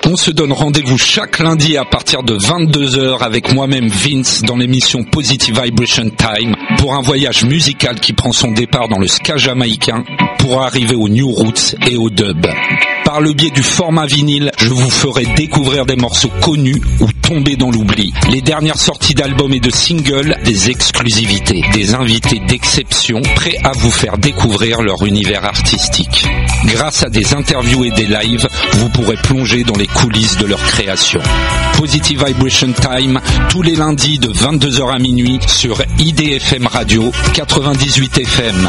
On se donne rendez-vous chaque lundi à partir de 22h avec moi-même Vince dans l'émission Positive Vibration Time pour un voyage musical qui prend son départ dans le ska jamaïcain pour arriver au new roots et au dub. Par le biais du format vinyle, je vous ferai découvrir des morceaux connus ou tombés dans l'oubli. Les dernières sorties d'albums et de singles, des exclusivités, des invités d'exception prêts à vous faire découvrir leur univers artistique. Grâce à des interviews et des lives, vous pourrez plonger dans les coulisses de leur création. Positive Vibration Time, tous les lundis de 22h à minuit sur IDFM Radio 98 FM.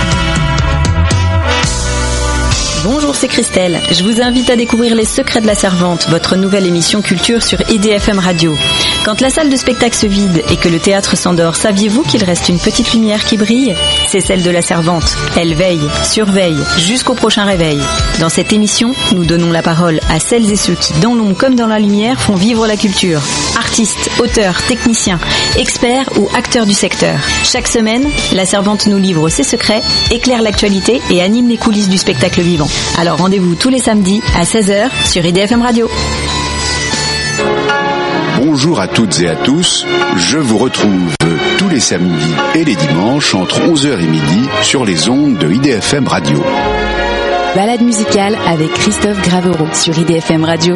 Bonjour, c'est Christelle. Je vous invite à découvrir Les Secrets de la Servante, votre nouvelle émission culture sur IDFM Radio. Quand la salle de spectacle se vide et que le théâtre s'endort, saviez-vous qu'il reste une petite lumière qui brille ? C'est celle de la Servante. Elle veille, surveille, jusqu'au prochain réveil. Dans cette émission, nous donnons la parole à celles et ceux qui, dans l'ombre comme dans la lumière, font vivre la culture. Artistes, auteurs, techniciens, experts ou acteurs du secteur. Chaque semaine, la Servante nous livre ses secrets, éclaire l'actualité et anime les coulisses du spectacle vivant. Alors rendez-vous tous les samedis à 16h sur IDFM Radio. Bonjour à toutes et à tous, je vous retrouve tous les samedis et les dimanches entre 11h et midi sur les ondes de IDFM Radio. Balade musicale avec Christophe Gravero sur IDFM Radio.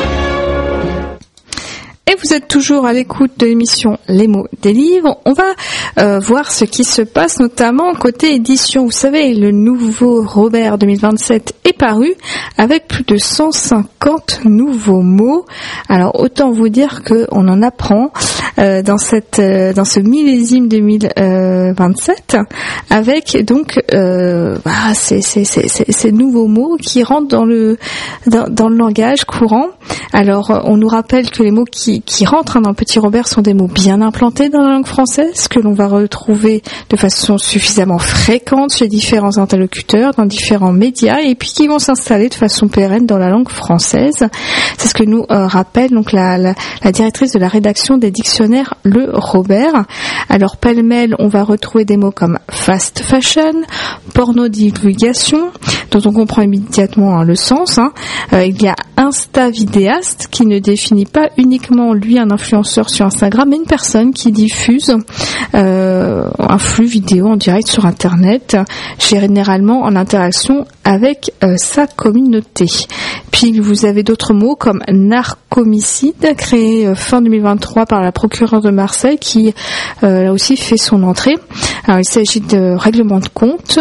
Et vous êtes toujours à l'écoute de l'émission Les mots des livres. On va voir ce qui se passe notamment côté édition. Vous savez, le nouveau Robert 2027 est paru avec plus de 150 nouveaux mots. Alors autant vous dire qu'on en apprend dans ce millésime 2027 avec donc ces nouveaux mots qui rentrent dans le langage courant. Alors on nous rappelle que les mots qui rentrent dans le Petit Robert sont des mots bien implantés dans la langue française, que l'on va retrouver de façon suffisamment fréquente chez différents interlocuteurs, dans différents médias, et puis qui vont s'installer de façon pérenne dans la langue française. C'est ce que nous rappelle donc la directrice de la rédaction des dictionnaires Le Robert. Alors pêle-mêle, on va retrouver des mots comme fast fashion, porno-divulgation, dont on comprend immédiatement le sens. Il y a insta-vidéaste, qui ne définit pas uniquement lui un influenceur sur Instagram, mais une personne qui diffuse un flux vidéo en direct sur Internet, généralement en interaction avec sa communauté. Puis vous avez d'autres mots comme narcomicide, créé fin 2023 par la procureure de Marseille, qui là aussi fait son entrée. Alors il s'agit de règlement de compte.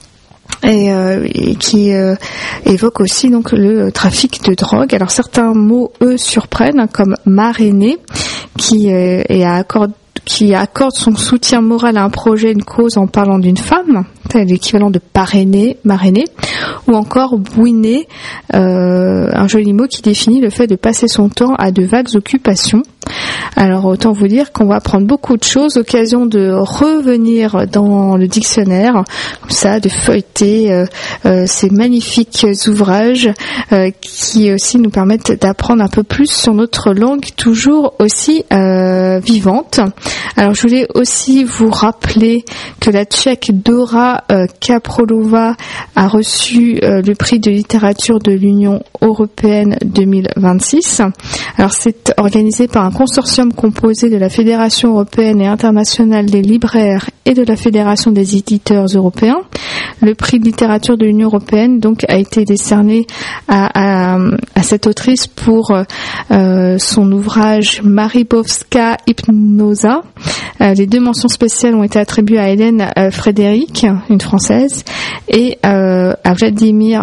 Et qui évoque aussi donc le trafic de drogue. Alors certains mots surprennent, comme marrainer, qui accorde son soutien moral à un projet, une cause en parlant d'une femme, c'est l'équivalent de parrainer, marrainer, ou encore bouiner, un joli mot qui définit le fait de passer son temps à de vagues occupations. Alors autant vous dire qu'on va apprendre beaucoup de choses, occasion de revenir dans le dictionnaire, comme ça, de feuilleter ces magnifiques ouvrages qui aussi nous permettent d'apprendre un peu plus sur notre langue, toujours aussi vivante. Alors je voulais aussi vous rappeler que la Tchèque Dora Kaprolova a reçu le prix de littérature de l'Union européenne 2026. Alors c'est organisé par un consortium composé de la Fédération européenne et internationale des libraires et de la Fédération des éditeurs européens. Le prix de littérature de l'Union européenne donc a été décerné à cette autrice pour son ouvrage Maribowska Hypnosa. Les deux mentions spéciales ont été attribuées à Hélène Frédéric, une Française, et à Vladimir